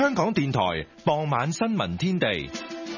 香港電台傍晚新聞天地。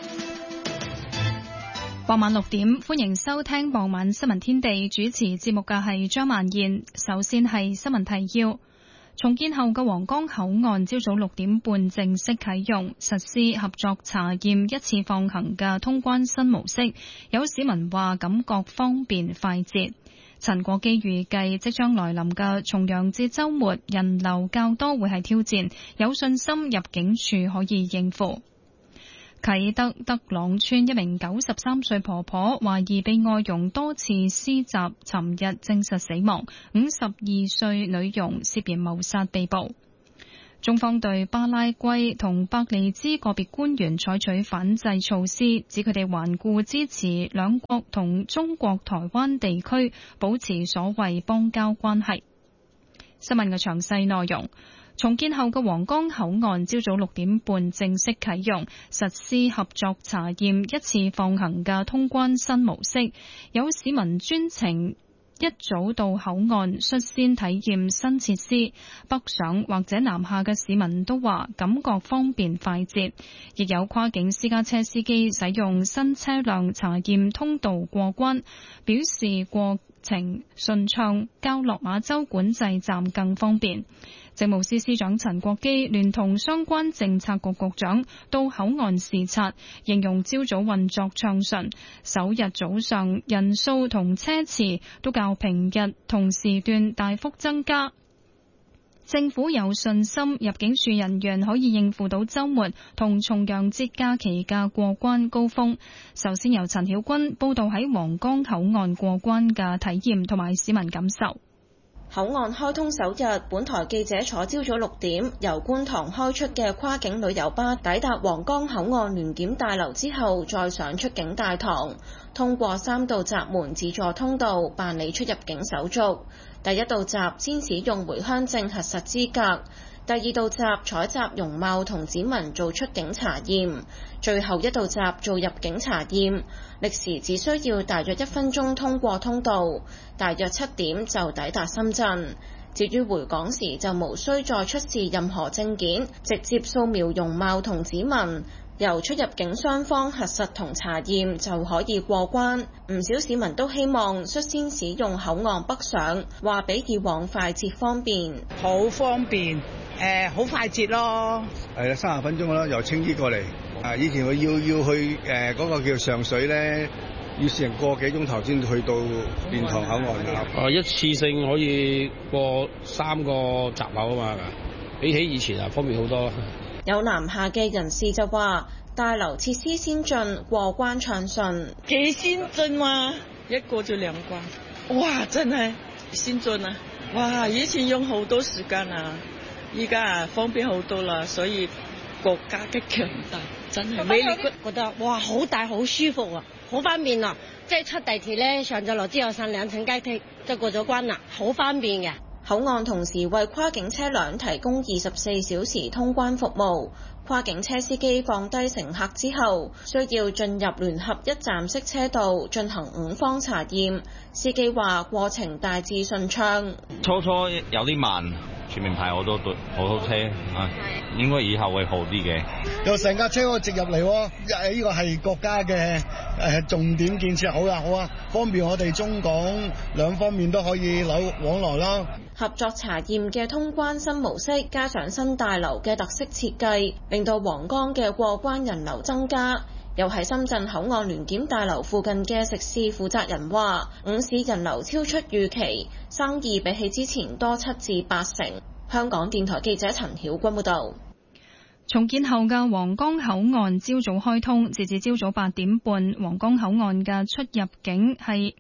傍晚6點，歡迎收聽傍晚新聞天地，主持節目嘅係張曼燕。首先係新聞提要。重建後嘅皇崗口岸朝早6點半正式啟用，實施合作查驗一次放行嘅通關新模式。有市民話感覺方便快捷。陳國基預計即將來臨嘅重陽節週末人流較多會係挑戰，有信心入境處可以應付。啟德德朗村一名93歲婆婆懷疑被外傭多次施襲，尋日證實死亡。52歲女傭涉嫌謀殺被捕。中方對巴拉圭同伯利茲個別官員採取反制措施，指佢哋頑固支持兩國同中國台灣地區保持所謂邦交關係。新聞嘅詳細內容。重建後嘅皇崗口岸朝早6點半正式啟用，實施合作查驗一次放行嘅通關新模式。有市民專程一早到口岸率先體驗新設施，北上或者南下嘅市民都話感覺方便快捷。亦有跨境私家車司機使用新車輛查驗通道過關，表示過程順暢，較落馬洲管制站更方便。政務司司長陳國基聯同相關政策局局長到口岸視察，形容朝早運作暢順，首日早上人數同車次都較平日同時段大幅增加。政府有信心入境處人員可以應付到週末同重陽節假期嘅過關高峰。首先由陳曉君報道喺皇崗口岸過關嘅體驗同埋市民感受。 口岸開通首日，本台記者坐朝早6點由觀塘開出嘅跨境旅遊巴抵達皇崗口岸聯檢大樓之後，再上出境大堂，通過3道閘門自助通道辦理出入境手續。第一道閘先使用回鄉證核實資格，第二道閘採集容貌同指紋做出境查驗，最後一道閘做入境查驗，歷時只需要大約1分鐘通過通道，大約7點就抵達深圳。至於回港時就無需再出示任何證件，直接掃描容貌同指紋，由出入境雙方核實同查驗就可以過關。唔少市民都希望率先使用口岸北上，話比以往快捷方便。 好方便，好快捷咯。 係30分鐘咯，由青衣過嚟。以前我要去嗰個叫上水咧，要成個幾鐘頭先去到蓮塘口岸㗎。 一次性可以過3個閘口啊嘛，比起以前方便好多。 有南下嘅人士就話，大樓設施先進，過關暢順。 幾先進啊！一過就2關，哇！真係先進啊！哇！以前用好多時間啊，依家方便好多啦，所以國家嘅強大真係美麗。 覺得哇，好大好舒服啊，好方便啊！即係出地鐵咧，上咗樓之後上2層階梯就過咗關啦，好方便嘅。 口岸同時為跨境車輛提供24小時通關服務，跨境車司機放低乘客之後，需要進入聯合一站式車道進行5方查驗。司機話過程大致順暢， 初有啲慢，全面排好多車啊，應該以後會好啲嘅。 有成架車可以直入嚟喎，呢個係國家嘅重點建設，好啊，方便我哋中港兩方面都可以往來啦。 合作查驗嘅通關新模式，加上新大樓嘅特色設計，令到皇崗嘅過關人流增加。又喺深圳口岸聯檢大樓附近嘅食肆負責人話，午市人流超出預期，生意比起之前多7至8成。香港電台記者陳曉君報道。 重建後嘅皇崗口岸朝早開通，截至朝早8點半，皇崗口岸嘅出入境係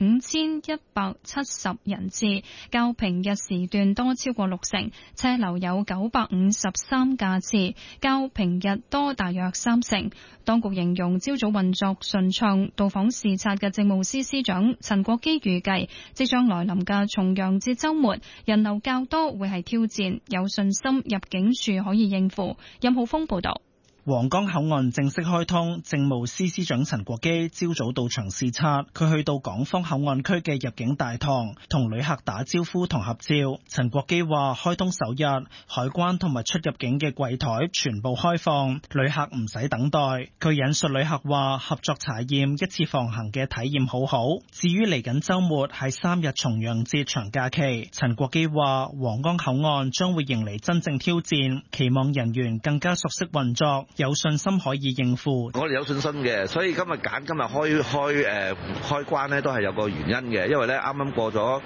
5170人次，較平日時段多超過6成，車流有953架次，較平日多大約3成。當局形容朝早運作順暢，到訪視察嘅政務司司長陳國基預計，即將來臨嘅重陽節週末人流較多會係挑戰，有信心入境處可以應付。任浩峰報道。 皇崗口岸正式開通，政務司司長陳國基朝早到場視察，佢去到港方口岸區嘅入境大堂，同旅客打招呼同合照。陳國基話：開通首日，海關同埋出入境嘅櫃台全部開放，旅客唔使等待。佢引述旅客話：合作查驗一次放行嘅體驗好好。至於嚟緊週末係3日重陽節長假期，陳國基話：皇崗口岸將會迎嚟真正挑戰，期望人員更加熟悉運作，有信心可以應付。 我哋有信心嘅，所以今日開關咧都係有個原因嘅，因為咧啱啱過咗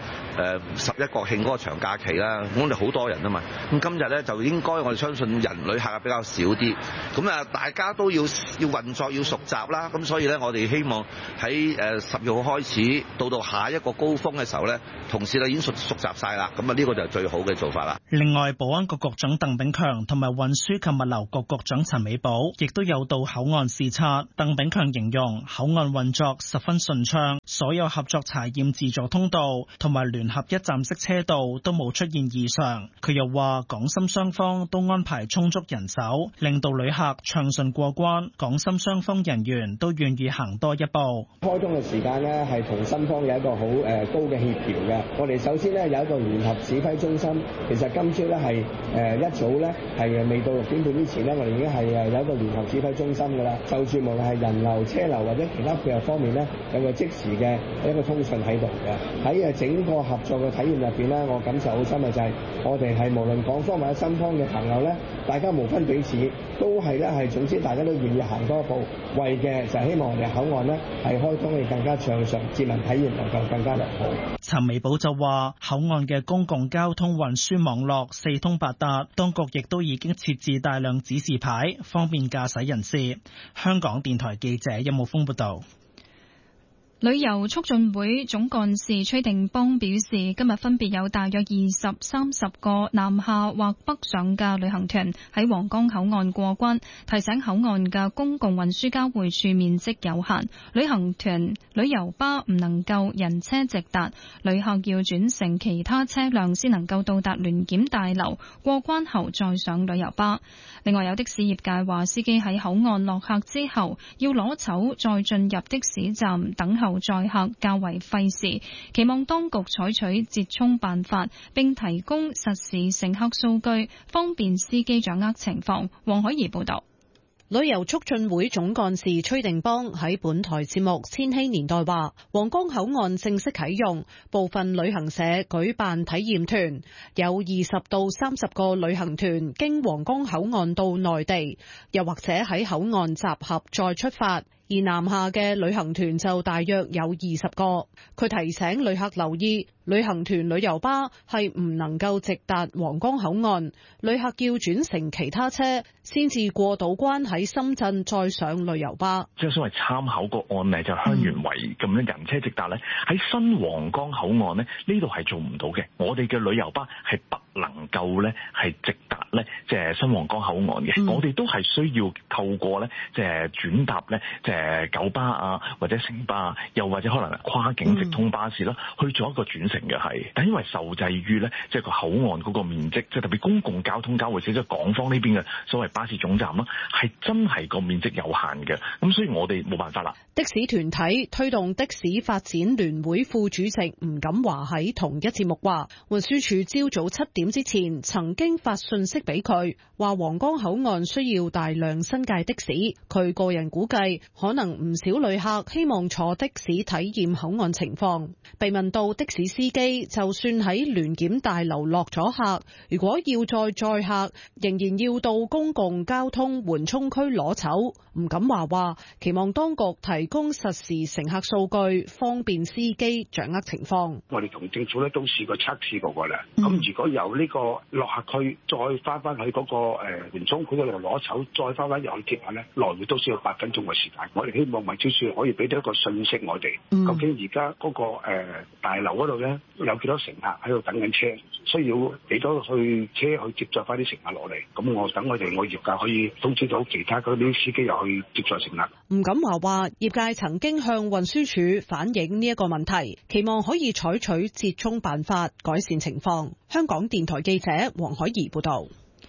11國慶嗰個長假期啦，我哋好多人啊嘛，咁今日咧就應該我哋相信旅客比較少啲，咁啊大家都要運作要熟習啦，咁所以咧我哋希望喺10月號開始到下一個高峰嘅時候咧，同事咧已經熟習晒啦，咁啊呢個就係最好嘅做法啦。 另外，保安局局長鄧炳強同埋運輸及物流局局長陳美寶亦都有到口岸視察。鄧炳強形容口岸運作十分順暢，所有合作查驗自助通道同埋聯合一站式車道都冇出現異常。佢又話港深雙方都安排充足人手，令到旅客暢順過關，港深雙方人員都願意行多一步。 開通嘅時間呢係同深方有一個好高嘅協調嘅。我哋首先呢有一個聯合指揮中心，其實今朝呢係一早呢係未到6點半之前呢，我哋已經係有一個聯合指揮中心㗎啦。就住無論係人流、車流或者其他配合方面呢，有個即時嘅一個通訊喺度嘅。喺整個合作嘅體驗入邊呢，我感受好深嘅就係我哋係無論港方或者深方嘅朋友呢，大家無分彼此，都係呢係總之大家都願意行多一步，為嘅就係希望我哋口岸呢係開通嘅更加暢順，市民體驗能夠更加良好。 陳美寶就話：口岸嘅公共交通運輸網絡四通八達，當局亦都已經設置大量指示牌，方便駕駛人士。香港電台記者任慕峰報道。 旅遊促進會總幹事崔定邦表示，今日分別有大約20、30個南下或北上嘅旅行團喺皇崗口岸過關，提醒口岸嘅公共運輸交匯處面積有限，旅行團旅遊巴唔能夠人車直達，旅客要轉乘其他車輛先能夠到達聯檢大樓，過關後再上旅遊巴。另外有的士業界話，司機喺口岸落客之後要攞籌再進入的士站等候載客較為費事，期望當局採取折衷辦法，並提供實時乘客數據，方便司機掌握情況。黃海怡報道。 旅遊促進會總幹事崔定邦喺本台節目《千禧年代》話，皇崗口岸正式啟用，部分旅行社舉辦體驗團，有20到30個旅行團經皇崗口岸到內地，又或者喺口岸集合再出發。而南下嘅旅行團就大約有20個。佢提醒旅客留意，旅行團旅遊巴係唔能夠直達皇崗口岸，旅客要轉乘其他車先至過到關，喺深圳再上旅遊巴。 即係所謂參考個案例就香園圍咁樣人車直達咧，喺新皇崗口岸咧呢度係做唔到嘅。我哋嘅旅遊巴係不能夠咧係直達咧即係新皇崗口岸嘅。我哋都係需要透過咧即係轉搭咧即係九巴啊或者城巴啊，又或者可能跨境直通巴士啦，去做一個轉乘嘅係。但因為受制於咧即係個口岸嗰個面積，即係特別公共交通交匯處即係港方呢邊嘅所謂巴士總站啦，係真係個面積有限嘅。咁所以我哋冇辦法啦。 的士團體推動的士發展聯會副主席吳錦華喺同一節目話，運輸署朝早7點之前曾經發信息俾佢，話皇崗口岸需要大量新界的士。佢個人估計可能唔少旅客希望坐的士體驗口岸情況。被問到的士司機就算喺聯檢大樓落咗客，如果要再載客，仍然要到公共交通緩衝區攞籌。吳錦華話，期望當局提供實時乘客數據，方便司機掌握情況。 我哋同政府咧都試過測試過㗎啦。咁如果由呢個落客區再翻去嗰個緩衝區嗰度攞籌，再翻入去鐵馬咧，來回都需要8分鐘嘅時間。我哋希望運輸署可以俾到一個信息我哋，究竟而家嗰個大樓嗰度咧有幾多乘客喺度等緊車，需要幾多去車去接載翻啲乘客落嚟。咁我等我業界可以通知到其他嗰啲司機又去接載乘客。 吳錦華話，業界曾經向運輸署反映呢一個問題，期望可以採取折衷辦法改善情況。香港電台記者黃海怡報道。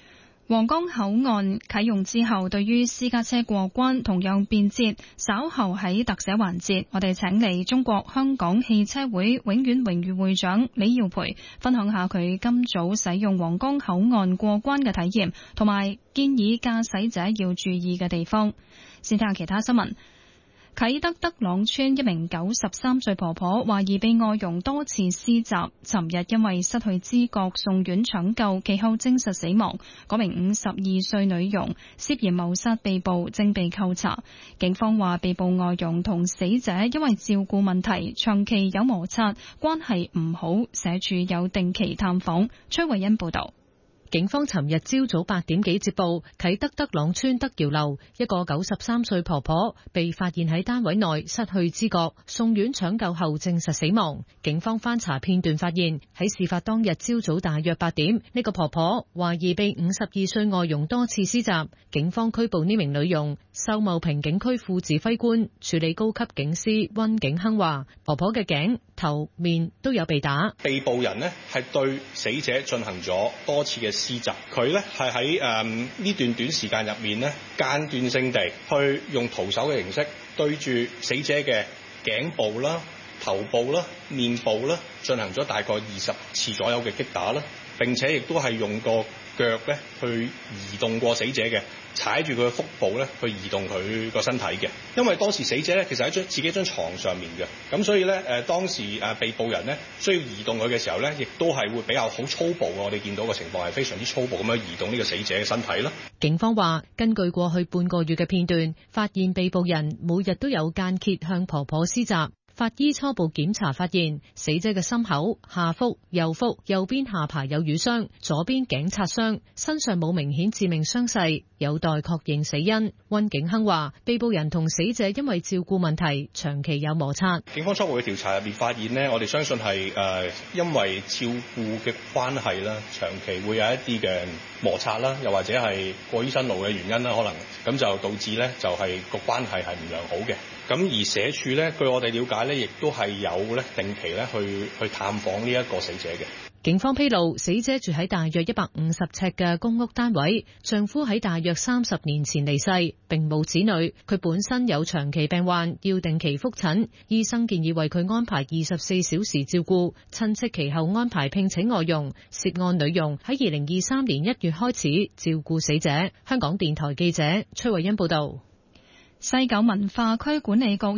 皇崗口岸啟用之後，對於私家車過關同樣便捷。稍後喺特寫環節，我哋請嚟中國香港汽車會永遠榮譽會長李耀培分享下佢今早使用皇崗口岸過關嘅體驗，同埋建議駕駛者要注意嘅地方。先睇下其他新聞。啟德德朗村一名93歲婆婆懷疑被外傭多次施襲，尋日因為失去知覺送院搶救，其後證實死亡。嗰名52歲女傭涉嫌謀殺被捕，正被扣查。警方話被捕外傭同死者因為照顧問題長期有摩擦，關係唔好，社署有定期探訪。崔慧欣報道。 警方尋日朝早8點幾接報，啟德德朗村德堯樓一個93歲婆婆被發現喺單位內失去知覺，送院搶救後證實死亡。警方翻查片段發現，喺事發當日朝早大約8點，呢個婆婆懷疑被52歲外傭多次施襲。警方拘捕呢名女傭。秀茂坪警區副指揮官處理高級警司溫景亨話，婆婆嘅頸、頭、面都有被打。 被捕人呢係對死者進行咗多次嘅施襲，佢呢係喺呢段短時間入面呢間斷性地去用徒手嘅形式對住死者嘅頸部啦、頭部啦、面部啦進行咗大概20次左右嘅擊打啦，並且亦都係用個腳咧去移動過死者嘅，踩住佢嘅腹部咧去移動佢個身體嘅。因為當時死者咧其實喺自己張床上面嘅，咁所以咧當時被捕人咧需要移動佢嘅時候咧，亦都係會比較好粗暴嘅。我哋見到嘅情況係非常之粗暴咁樣移動呢個死者嘅身體啦。 警方話，根據過去半個月嘅片段，發現被捕人每日都有間歇向婆婆施襲。法醫初步檢查發現，死者嘅心口、下腹、右腹、右邊下巴有瘀傷，左邊頸擦傷，身上冇明顯致命傷勢，有待確認死因。溫景亨話，被捕人同死者因為照顧問題長期有摩擦。 警方初步嘅調查入面發現呢，我哋相信係因為照顧嘅關係啦，長期會有一啲嘅摩擦啦，又或者係過於辛勞嘅原因啦，可能咁就導致呢就係個關係係唔良好嘅。咁而社署呢，據我哋了解呢，亦都係有呢定期呢去探訪呢一個死者嘅。 警方披露，死者住喺大約150尺嘅公屋單位，丈夫喺大約30年前離世，並冇子女。佢本身有長期病患，要定期覆診，醫生建議為佢安排24小時照顧。親戚其後安排聘請外傭，涉案女傭喺2023年1月開始照顧死者。香港電台記者崔慧欣報道。 西九文化區管理局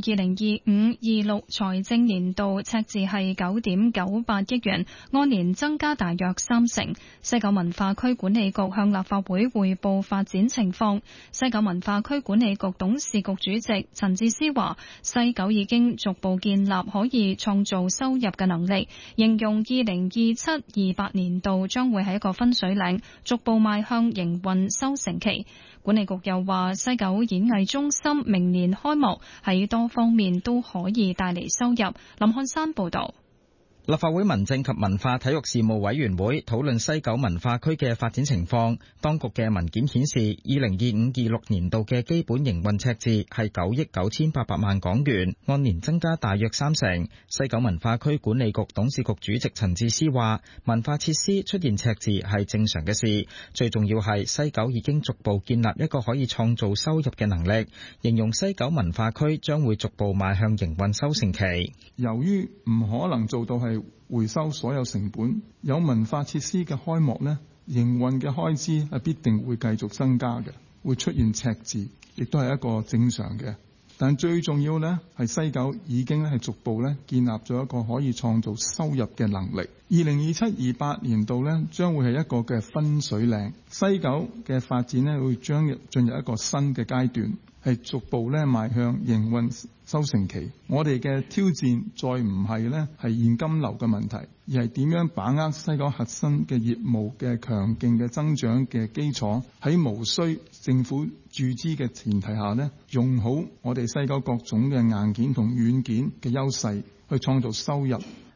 2025-26財政年度赤字係9.98億元，按年增加大約30%。西九文化區管理局向立法會匯報發展情況。西九文化區管理局董事局主席陳智思話，西九已經逐步建立可以創造收入嘅能力，形容2027-28年度將會係一個分水嶺，逐步邁向營運收成期。管理局又話，西九演藝中心明年開幕，喺多方面都可以帶嚟收入。林漢山報道。 立法會民政及文化體育事務委員會討論西九文化區嘅發展情況。當局嘅文件顯示，2025-26年度嘅基本營運赤字係9億9800萬港元，按年增加大約30%。西九文化區管理局董事局主席陳智思話，文化設施出現赤字係正常嘅事，最重要係西九已經逐步建立一個可以創造收入嘅能力，形容西九文化區將會逐步邁向營運收成期。 由於唔可能做到係回收所有成本，有文化設施嘅開幕呢，營運嘅開支係必定會繼續增加嘅，會出現赤字，亦都係一個正常嘅。但最重要呢，係西九已經係逐步建立咗一個可以創造收入嘅能力。2027-28年度呢，將會係一個嘅分水嶺，西九嘅發展呢，會將進入一個新嘅階段，係逐步邁向營運收成期。我哋嘅挑戰再唔係係現金流嘅問題，而係點樣把握西九核心嘅業務嘅強勁嘅增長嘅基礎，喺無需政府注資嘅前提下用好我哋西九各種嘅硬件同軟件嘅優勢，去創造收入。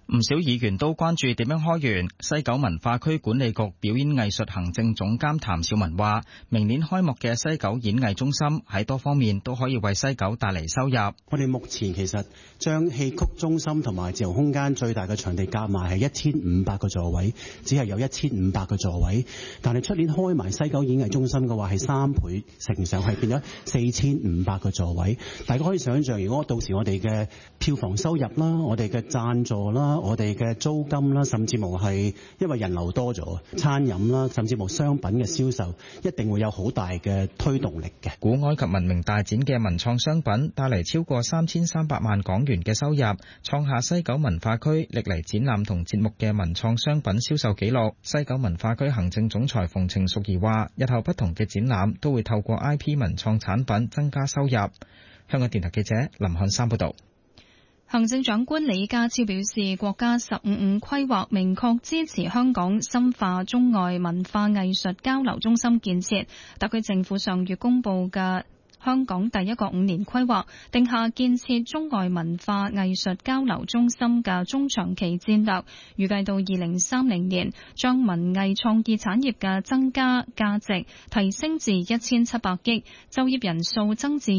唔少議員都關注點樣開源。西九文化區管理局表演藝術行政總監譚兆文話，明年開幕嘅西九演藝中心喺多方面都可以為西九帶嚟收入。 我哋目前其實將戲曲中心同埋自由空間最大嘅場地夾埋係1500個座位，只係有1500個座位。但係出年開埋西九演藝中心嘅話係3倍乘上，係變咗4500個座位。大家可以想象，如果到時我哋嘅票房收入啦，我哋嘅贊助啦，我哋嘅租金啦，甚至乎係因為人流多咗，餐飲啦，甚至乎商品嘅銷售，一定會有好大嘅推動力嘅。 古埃及文明大展嘅文創商品帶嚟超過3300萬港元嘅收入，創下西九文化區歷嚟展覽同節目嘅文創商品銷售紀錄。西九文化區行政總裁馮程淑儀話，日後不同嘅展覽都會透過 IP 文創產品增加收入。香港電台記者林漢山報道。 行政長官李家超表示，國家15+5規劃明確支持香港深化中外文化藝術交流中心建設。特區政府上月公布嘅香港第一個5年規劃，定下建設中外文化藝術交流中心嘅中長期戰略，預計到2030年，將文藝創意產業嘅增加價值提升至1700億，就業人數增至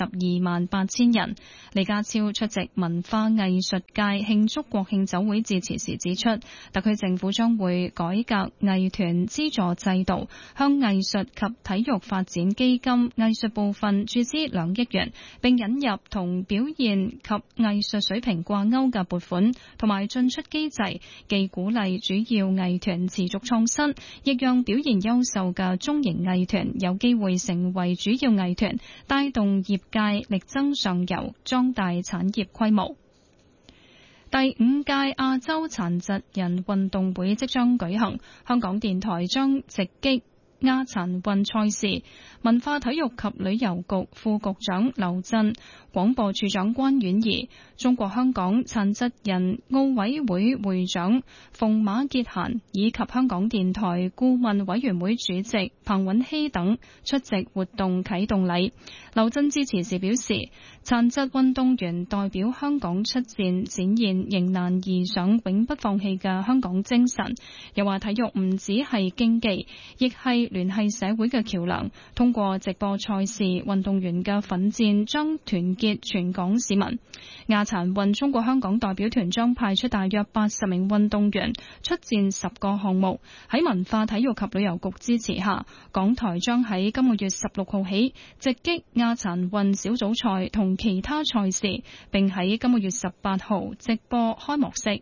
228000人。李家超出席文化藝術界慶祝國慶酒會致辭時指出，特區政府將會改革藝團資助制度，向藝術及體育發展基金藝術部分注資2億元，並引入同表現及藝術水平掛鈎嘅撥款同埋進出機制，既鼓勵主要藝團持續創新，亦讓表現優秀嘅中型藝團有機會成為主要藝團，帶動業界力爭上游，壯大產業規模。第5屆亞洲殘疾人運動會即將舉行，香港電台將直擊亞殘運賽事。文化體育及旅遊局副局長劉震、廣播處長關婉儀、中國香港殘疾人奧委會會長馮馬潔嫻以及香港電台顧問委員會主席彭允熙等出席活動啟動禮。劉震致辭時表示，殘疾運動員代表香港出戰，展現迎難而上、永不放棄嘅香港精神。又話體育唔只係競技，亦係聯繫社會嘅橋樑。通過直播賽事，運動員嘅奮戰將團結全港市民。亞殘運中國香港代表團將派出大約80名運動員出戰10個項目。喺文化體育及旅遊局支持下，港台將喺今個月16號起直擊亞殘運小組賽同其他賽事，並喺今個月18號直播開幕式。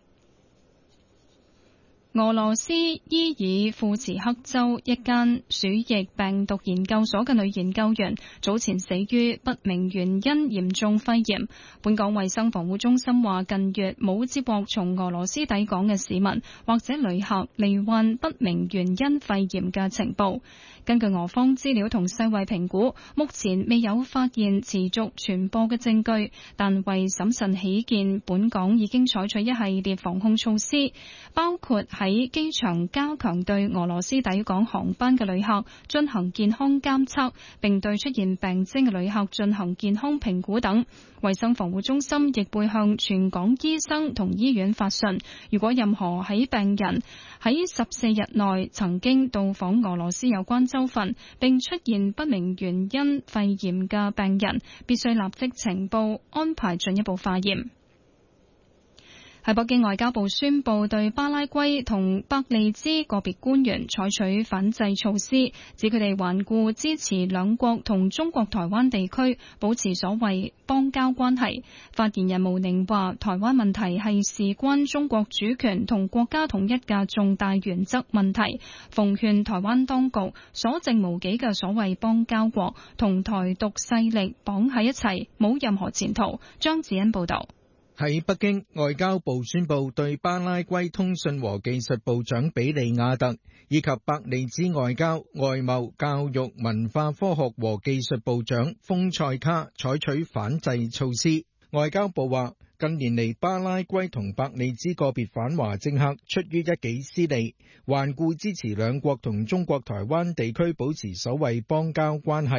俄羅斯伊爾庫茨克州一間鼠疫病毒研究所嘅女研究員早前死於不明原因嚴重肺炎。本港衛生防護中心話，近月冇接獲從俄羅斯抵港嘅市民或者旅客罹患不明原因肺炎嘅情報。根據俄方資料同世衛評估，目前未有發現持續傳播嘅證據，但為審慎起見，本港已經採取一系列防控措施，包括喺機場加強對俄羅斯抵港航班嘅旅客進行健康監測，並對出現病徵嘅旅客進行健康評估等。衛生防護中心亦會向全港醫生同醫院發信，如果任何喺病人喺14日內曾經到訪俄羅斯有關州份，並出現不明原因肺炎嘅病人，必須立即呈報，安排進一步化驗。喺北京，外交部宣布對巴拉圭同伯利茲個別官員採取反制措施，指佢哋頑固支持兩國同中國台灣地區保持所謂邦交關係。發言人毛寧話，台灣問題係事關中國主權同國家統一嘅重大原則問題，奉勸台灣當局所剩無幾嘅所謂邦交國同台獨勢力綁喺一齊，冇任何前途。張子欣報道。 喺北京，外交部宣布對巴拉圭通訊和技術部長比利亞特以及伯利茲外交、外貿、教育、文化、科學和技術部長豐塞卡採取反制措施。外交部話，近年嚟巴拉圭同伯利茲個別反華政客出於一己私利，頑固支持兩國同中國台灣地區保持所謂邦交關係，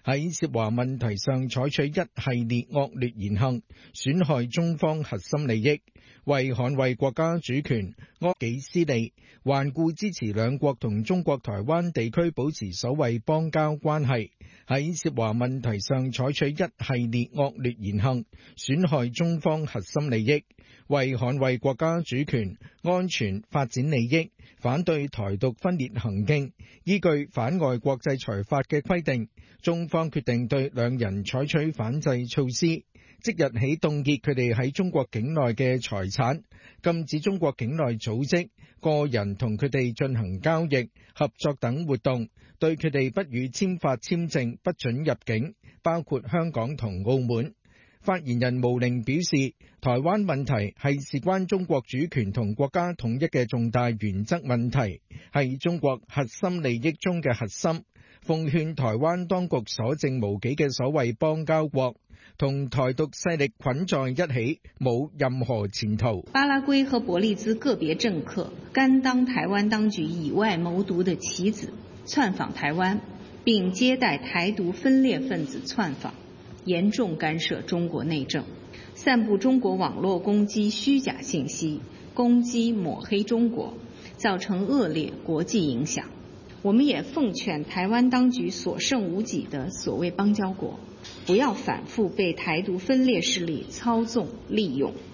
喺涉華問題上採取一系列惡劣言行，損害中方核心利益，為捍衛國家主權、安己私利，頑固支持兩國同中國台灣地區保持所謂邦交關係，喺涉華問題上採取一系列惡劣言行，損害中方核心利益，為捍衛國家主權、安全、發展利益，反對台獨分裂行徑，依據反外國制裁法嘅規定，中方決定對兩人採取反制措施，即日起凍結佢哋喺中國境內嘅財產，禁止中國境內組織、個人同佢哋進行交易、合作等活動，對佢哋不予簽發簽證，不准入境，包括香港同澳門。發言人毛寧表示，台灣問題係事關中國主權同國家統一嘅重大原則問題，係中國核心利益中嘅核心。奉勸台灣當局所剩無幾嘅所謂邦交國，同台獨勢力捆在一起，冇任何前途。 巴拉圭和伯利茲個別政客甘當台灣當局以外謀獨的棋子，竄訪台灣，並接待台獨分裂分子竄訪，嚴重干涉中國內政，散布中國網絡攻擊虛假信息，攻擊抹黑中國，造成惡劣國際影響。我們也奉勸台灣當局所剩無幾的所謂邦交國，不要反覆被台獨分裂勢力操縱利用。